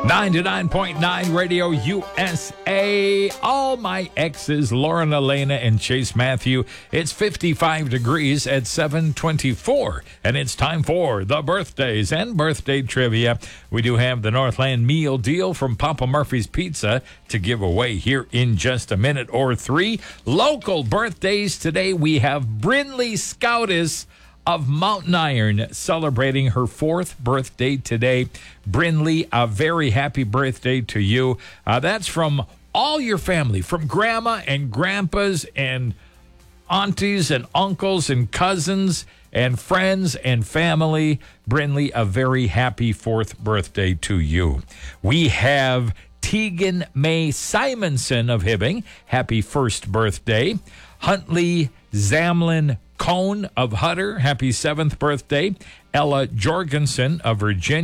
99.9 Radio USA. All my exes, Lauren Elena and Chase Matthew. It's 55 degrees at 7:24, and it's time for the birthdays and birthday trivia. We do have the Northland meal deal from Papa Murphy's Pizza to give away here in just a minute or three. Local birthdays today, we have Brinley Scoutis of Mountain Iron celebrating her 4th birthday today. Brinley, a very happy birthday to you. That's from all your family, from grandma and grandpas and aunties and uncles and cousins and friends and family. Brinley, a very happy 4th birthday to you. We have Tegan May Simonson of Hibbing. Happy 1st birthday. Huntley Zamlin Cone of Hutter. Happy 7th birthday. Ella Jorgensen of Virginia.